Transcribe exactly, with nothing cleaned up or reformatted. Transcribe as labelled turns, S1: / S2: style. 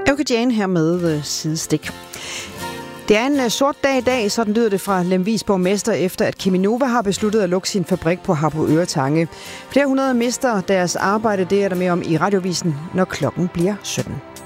S1: Erik Jane her med Sidestik. Det er en sort dag i dag, sådan lyder det fra Lemvigs borgmester, efter at Cheminova har besluttet at lukke sin fabrik på Harboøre Tange. Flere hundrede mister deres arbejde, det er der mere om i Radiovisen, når klokken bliver sytten.